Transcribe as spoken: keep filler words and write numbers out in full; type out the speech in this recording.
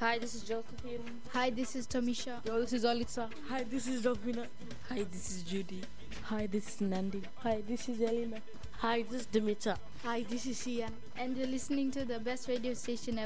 Hi, this is Josephine. Hi, this is Tamisha. Yo, this is Olitsa. Hi, this is Ravina. Hi, this is Judy. Hi, this is Nandi. Hi, this is Elena. Hi, this is Dimitra. Hi, this is Ian. And you're listening to the best radio station ever.